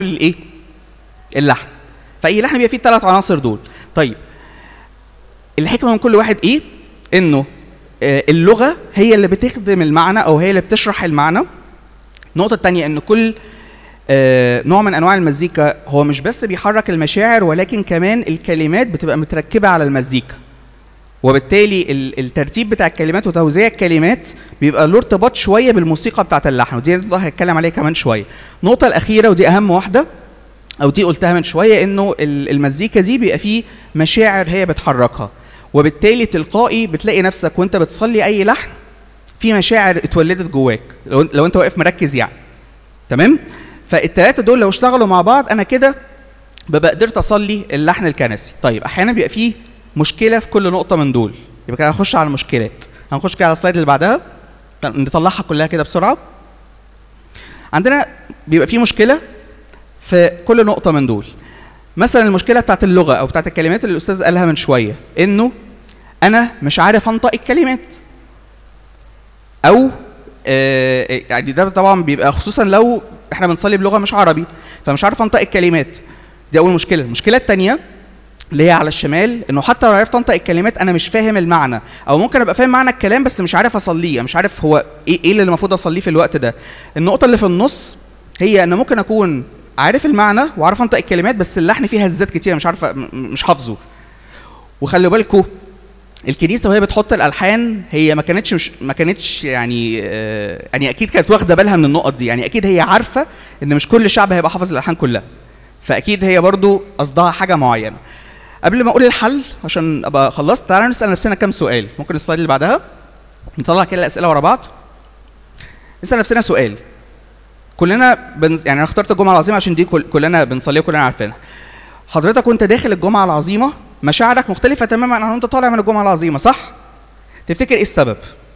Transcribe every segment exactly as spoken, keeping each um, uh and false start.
الايه؟ اللحن. فاي لحن بيبقى فيه الثلاث عناصر دول. طيب الحكمه من كل واحد ايه؟ انه آه اللغه هي اللي بتخدم المعنى او هي اللي بتشرح المعنى. النقطه الثانيه ان كل آه نوع من انواع المزيكا هو مش بس بيحرك المشاعر ولكن كمان الكلمات بتبقى متركبه على المزيكا، وبالتالي الترتيب بتاع الكلمات وتوزيع الكلمات بيبقى له ارتباط شويه بالموسيقى بتاعه اللحن، ودي نقطه هتكلم عليها كمان شويه. النقطه الاخيره ودي اهم واحده او دي قلتها من شويه، انه المزيكا دي بيبقى فيه مشاعر هي بتحركها، وبالتالي تلقائي بتلاقي نفسك وانت بتصلي اي لحن في مشاعر اتولدت جواك لو, لو انت واقف مركز يعني. تمام؟ فالثلاثه دول لو اشتغلوا مع بعض انا كده ببقى قدرت اصلي اللحن الكنسي. طيب احيانا بيبقى فيه مشكله في كل نقطه من دول، يبقى كده هنخش على المشكلات. هنخش كده على السلايد اللي بعدها نطلعها كلها كده بسرعه. عندنا بيبقى فيه مشكله في كل نقطه من دول. مثلا المشكله بتاعت اللغه او بتاعت الكلمات اللي الاستاذ قالها من شويه، انه انا مش عارف انطق الكلمات، او آه يعني ده طبعا بيبقى خصوصا لو احنا بنصلي بلغه مش عربي فمش عارف انطق الكلمات. دي اول مشكله. المشكله الثانيه اللي هي على الشمال، انه حتى لو عرفت انطق الكلمات انا مش فاهم المعنى، او ممكن ابقى فاهم معنى الكلام بس مش عارف اصليه، مش عارف هو ايه ايه اللي المفروض اصليه في الوقت ده. النقطه اللي في النص هي ان ممكن اكون عارف المعنى وعارف انطق الكلمات بس اللحن فيه هزات كتير مش عارف مش حافظه. وخلوا بالكم الكنيسه وهي بتحط الالحان هي ما كانتش مش ما كانتش يعني آه يعني اكيد كانت واخده بالها من النقط دي، يعني اكيد هي عارفه ان مش كل الشعب هيبقى حافظ الالحان كلها، فاكيد هي برضو قصدها حاجه معينه. قبل ما اقول الحل عشان ابقى خلصت، تعالى نسال نفسنا كام سؤال. ممكن السلايد اللي بعدها نطلع كده الاسئله ورا بعض. نسال نفسنا سؤال. كلنا بنز... يعني انا اخترت الجمعه العظيمه عشان دي كل... كلنا بنصليها وكلنا عارفينها. حضرتك وانت داخل الجمعه العظيمه مشاعرك مختلفه تماما عن وانت طالع من الجمعه العظيمه، صح؟ تفتكر ايه السبب؟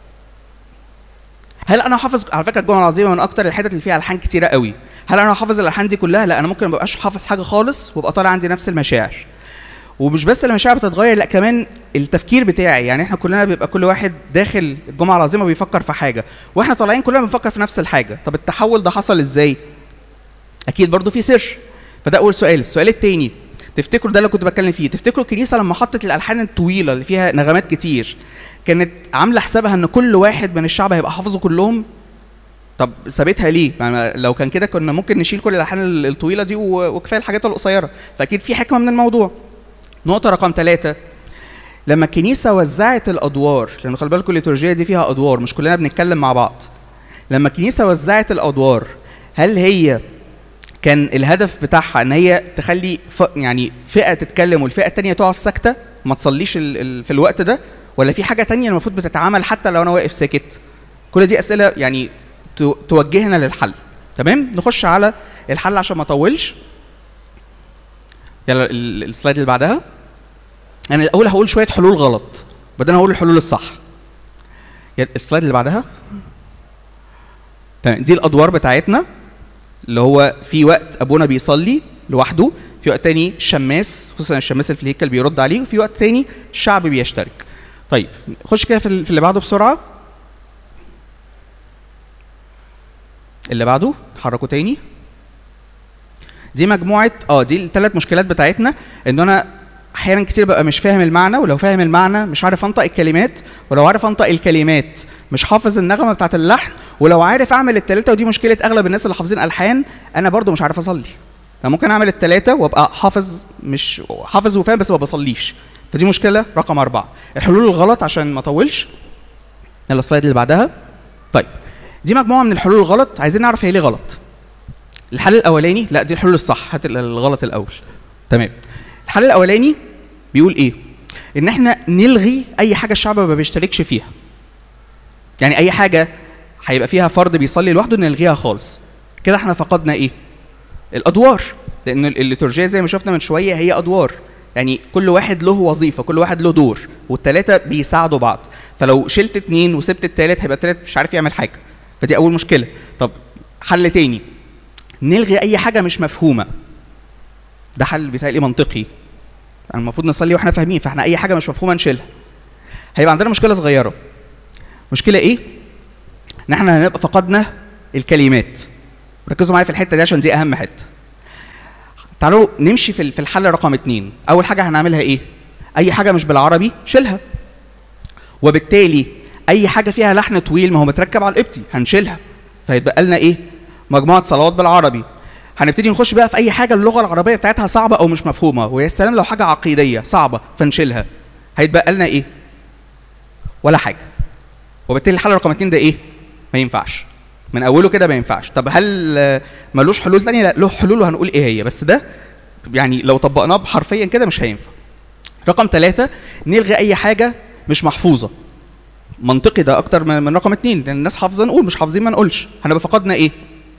هل انا حافظ؟ على فكره الجمعه العظيمه من اكتر الحتت اللي فيها الحان كتيره قوي. هل انا حافظ الالحان دي كلها؟ لا، انا ممكن ما ابقاش حافظ حاجه خالص وابقى طالع عندي نفس المشاعر. ومش بس المشاعر بتتغير، لا كمان التفكير بتاعي. يعني احنا كلنا بيبقى كل واحد داخل الجمعه العظيمه بيفكر في حاجه، واحنا طالعين كلنا بنفكر في نفس الحاجه. طب التحول ده حصل ازاي؟ اكيد برضو في سر. فده اول سؤال. السؤال الثاني، تفتكروا ده اللي كنت بتكلم فيه، تفتكروا الكنيسه لما حطت الالحان الطويله اللي فيها نغمات كتير كانت عامله حسابها ان كل واحد من الشعب هيبقى حافظه كلهم؟ طب سابتها ليه؟ يعني لو كان كده كنا ممكن نشيل كل الالحان الطويله دي وكفايه الحاجات القصيره. فاكيد في حكمه من الموضوع. نقطه رقم ثلاثة، لما الكنيسه وزعت الادوار، لان خلي بالكم الليتورجيه دي فيها ادوار مش كلنا بنتكلم مع بعض. لما الكنيسه وزعت الادوار هل هي كان الهدف بتاعها ان هي تخلي ف... يعني فئه تتكلم والفئه الثانيه تقف ساكته ما تصليش ال... ال... في الوقت ده، ولا في حاجه ثانيه المفروض بتتعمل حتى لو انا واقف ساكت؟ كل دي اسئله يعني تو... توجهنا للحل. تمام؟ نخش على الحل عشان ما اطولش. يلا السلايد اللي بعدها. انا الاول هقول شويه حلول غلط بعدين هقول الحلول الصح. يلا السلايد اللي بعدها. تمام، دي الادوار بتاعتنا، اللي هو في وقت ابونا بيصلي لوحده، في وقت تاني الشماس خصوصا الشماس اللي في الهيكل بيرد عليه، وفي وقت تاني الشعب بيشترك. طيب خش كده في اللي بعده بسرعه. اللي بعده حركوا تاني. دي مجموعه اه دي الثلاث مشكلات بتاعتنا، ان انا احيانا كتير ببقى مش فاهم المعنى، ولو فاهم المعنى مش عارف انطق الكلمات، ولو عارف انطق الكلمات مش حافظ النغمه بتاعت اللحن، ولو عارف اعمل الثلاثه، ودي مشكله اغلب الناس اللي حافظين الحان، انا برضو مش عارف اصلي. فممكن اعمل الثلاثه وابقى حافظ مش حافظ وفاهم بس ما بصليش. فدي مشكله رقم أربعة. الحلول الغلط عشان ما اطولش. يلا السلايد اللي بعدها. طيب دي مجموعه من الحلول الغلط، عايزين نعرف هي ليه غلط. الحل الاولاني، لا دي الحلول الصح، هات الغلط الاول. تمام. الحل الاولاني بيقول ايه؟ ان احنا نلغي اي حاجه الشعب ما بيشتركش فيها. يعني اي حاجه هيبقى فيها فرد بيصلي لوحده نلغيها خالص. كده احنا فقدنا ايه؟ الادوار، لان الليتورجيه زي ما شفنا من شويه هي ادوار، يعني كل واحد له وظيفه، كل واحد له دور، والثلاثه بيساعدوا بعض. فلو شلت اثنين وسبت الثالث هيبقى الثالث مش عارف يعمل حاجه. فدي اول مشكله. طب حل تاني، نلغي اي حاجه مش مفهومه. ده حل بيتهيألي منطقي. يعني المفروض نصلي واحنا فاهمين، فاحنا اي حاجه مش مفهومه نشيلها. هيبقى عندنا مشكله صغيره. مشكله ايه؟ ان احنا هنبقى فقدنا الكلمات. ركزوا معايا في الحته دي عشان دي اهم حته. تعالوا نمشي في في الحل رقم اتنين. اول حاجه هنعملها ايه؟ اي حاجه مش بالعربي شيلها، وبالتالي اي حاجه فيها لحن طويل ما هو متركب على القبطي هنشيلها، فيتبقى لنا ايه؟ مجموعه صلوات بالعربي. هنبتدي نخش بقى في اي حاجه اللغه العربيه بتاعتها صعبه او مش مفهومه، ويا سلام لو حاجه عقيديه صعبه فنشيلها، هيتبقى لنا ايه؟ ولا حاجه. وبالتالي الحل رقم اتنين ده ايه؟ ما ينفعش من اوله كده، ما ينفعش. طب هل ملوش حلول ثانيه؟ لا له حلول وهنقول ايه هي، بس ده يعني لو طبقناه حرفيا كده مش هينفع. رقم ثلاثة نلغي اي حاجه مش محفوظه. منطقي ده اكتر من رقم اتنين، لان الناس حافظه نقول، مش حافظين ما نقولش. هنبقى فقدنا ايه؟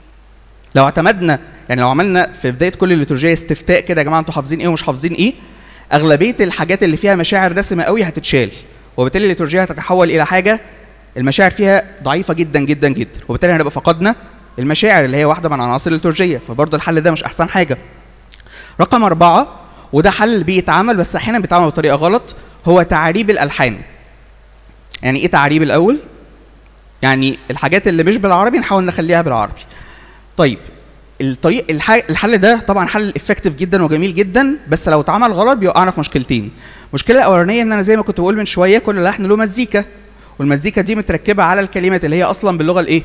لو اعتمدنا يعني لو عملنا في بدايه كل الليتورجيه استفتاء كده يا جماعه انتوا حافظين ايه ومش حافظين ايه، اغلبيه الحاجات اللي فيها مشاعر دسمه قوي هتتشال، وبالتالي الليتورجيه هتتحول الى حاجه المشاعر فيها ضعيفه جدا جدا جدا، وبالتالي هنبقى فقدنا المشاعر اللي هي واحده من عناصر الليتورجيه، فبرضه الحل ده مش احسن حاجه. رقم أربعة وده حل بيتعمل بس احيانا بيتعمل بطريقه غلط، هو تعريب الالحان. يعني ايه تعريب الاول؟ يعني الحاجات اللي مش بالعربي نحاول نخليها بالعربي. طيب الطريق الحل ده طبعا حل افكتيف جدا وجميل جدا، بس لو اتعمل غلط بيوقعنا في مشكلتين. المشكله الاولانيه ان انا زي ما كنت بقول من شويه كل لحن له مزيكا، والمزيكا دي متركبه على الكلمات اللي هي اصلا باللغه الايه؟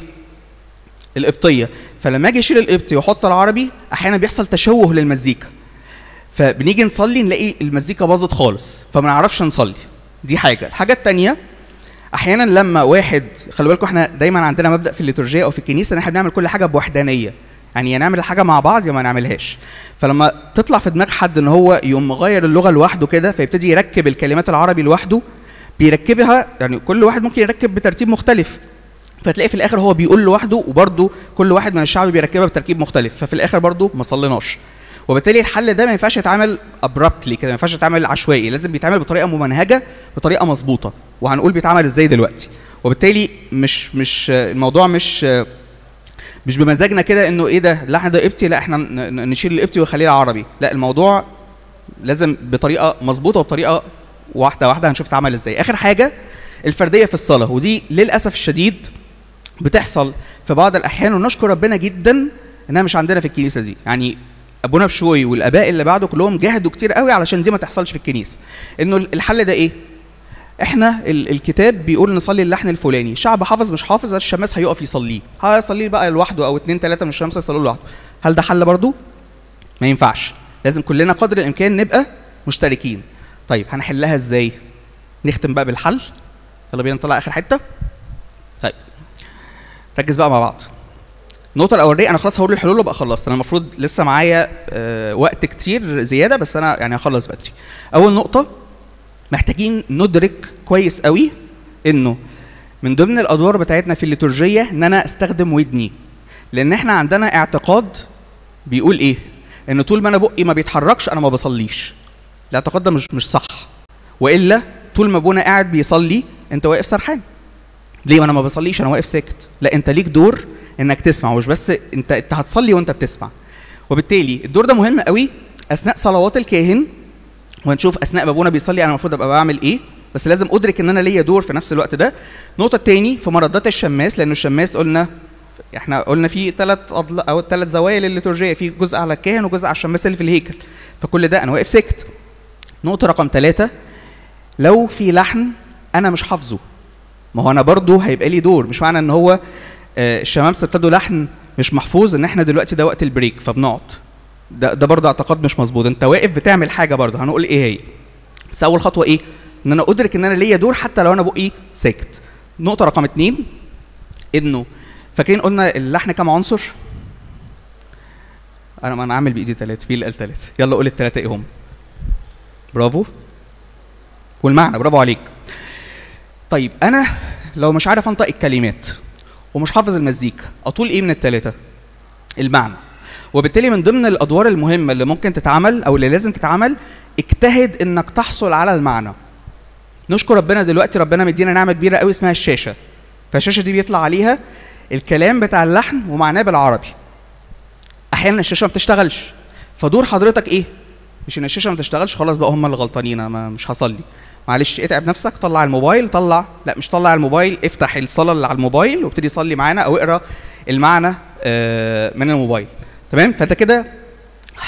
القبطيه، فلما اجي اشيل القبطي واحط العربي احيانا بيحصل تشوه للمزيكا، فبنيجي نصلي نلاقي المزيكا باظت خالص فما نعرفش نصلي. دي حاجه. الحاجه الثانيه احيانا لما واحد، خلي بالكم احنا دايما عندنا مبدا في الليتورجيه او في الكنيسه ان احنا بنعمل كل حاجه بوحدانيه، يعني يا نعمل الحاجه مع بعض يا ما نعملهاش. فلما تطلع في دماغ حد ان هو يقوم مغير اللغه لوحده كده فيبتدي يركب الكلمات العربي لوحده، بيركبها يعني كل واحد ممكن يركب بترتيب مختلف، فتلاقي في الاخر هو بيقول لوحده وبرده كل واحد من الشعب بيركبها بتركيب مختلف، ففي الاخر برده ما صليناش. وبالتالي الحل ده ما ينفعش يتعمل ابرابتلي كده، ما ينفعش يتعمل عشوائي، لازم بيتعمل بطريقه ممنهجه بطريقه مظبوطه، وهنقول بيتعمل ازاي دلوقتي. وبالتالي مش مش الموضوع مش مش بمزاجنا كده انه ايه ده اللحن ده قبطي لا احنا نشيل القبطي ونخليه العربي، لا الموضوع لازم بطريقه مظبوطه وبطريقه واحده واحده هنشوف اتعمل ازاي. اخر حاجه الفرديه في الصلاه، ودي للاسف الشديد بتحصل في بعض الاحيان، ونشكر ربنا جدا انها مش عندنا في الكنيسه دي. يعني ابونا بشوي والاباء اللي بعده كلهم جهدوا كتير قوي علشان دي ما تحصلش في الكنيسه. انه الحل ده ايه؟ احنا الكتاب بيقول نصلي اللحن الفلاني، شعب حافظ مش حافظ الشماس هيقف يصليه، هيصليه بقى لوحده او اتنين تلاته من الشمس يصلوا لوحده. هل ده حل برضو؟ ما ينفعش، لازم كلنا قدر الامكان نبقى مشتركين. طيب هنحلها ازاي؟ نختم بقى بالحل. يلا بينا نطلع اخر حته. طيب ركز بقى مع بعض. النقطة الأولانية أنا خلاص هقول الحلول وأبقى خلصت، أنا المفروض لسه معايا آه وقت كتير زيادة بس أنا يعني هخلص بدري. أول نقطة محتاجين ندرك كويس قوي إنه من ضمن الأدوار بتاعتنا في الليتورجية إن أنا أستخدم ودني، لأن إحنا عندنا اعتقاد بيقول إيه؟ إن طول ما أنا بقي ما بيتحركش أنا ما بصليش. الاعتقاد ده مش مش صح، وإلا طول ما أبونا قاعد بيصلي أنت واقف سرحان. ليه؟ ما أنا ما بصليش أنا واقف ساكت. لا أنت ليك دور انك تسمع، مش بس انت انت هتصلي وانت بتسمع. وبالتالي الدور ده مهم قوي اثناء صلوات الكاهن، وهنشوف اثناء ما ابونا بيصلي انا المفروض ابقى بعمل ايه، بس لازم ادرك ان انا ليا دور في نفس الوقت ده. النقطه الثاني في مردات الشماس، لانه الشماس قلنا احنا قلنا في ثلاث او ثلاث زوايا للليتورجيه، في جزء على الكاهن وجزء على الشماس اللي في الهيكل، فكل ده انا واقف ساكت. نقطه رقم ثلاثة لو في لحن انا مش حافظه، ما هو انا برضو هيبقى لي دور. مش معنى ان هو الشمامسه ابتدوا لحن مش محفوظ ان احنا دلوقتي ده وقت البريك فبنقعد، ده ده برضه اعتقاد مش مظبوط. انت واقف بتعمل حاجه برضه، هنقول ايه هي. بس اول خطوه ايه؟ ان انا ادرك ان انا ليا دور حتى لو انا بقي ساكت. نقطه رقم اتنين انه فاكرين قلنا اللحن كام عنصر؟ انا ما انا عامل بايدي ثلاثه، في اللي قال ثلاثه، يلا قول الثلاثه ايه هم. برافو. والمعنى برافو عليك. طيب انا لو مش عارف انطق الكلمات ومش حافظ المزيكا اطول ايه من الثلاثه؟ المعنى. وبالتالي من ضمن الادوار المهمه اللي ممكن تتعمل او اللي لازم تتعمل اجتهد انك تحصل على المعنى. نشكر ربنا دلوقتي ربنا مدينا نعمه كبيره قوي اسمها الشاشه، فالشاشه دي بيطلع عليها الكلام بتاع اللحن ومعناه بالعربي. احيانا الشاشه ما بتشتغلش، فدور حضرتك ايه؟ مش ان الشاشه ما بتشتغلش خلاص بقى هم اللي غلطانين انا مش هصلي، معلش اتعب نفسك، طلع الموبايل، طلع لا مش طلع الموبايل، افتح الصلاه اللي على الموبايل وابتدي صلي معانا او اقرا المعنى من الموبايل. تمام؟ فانت كده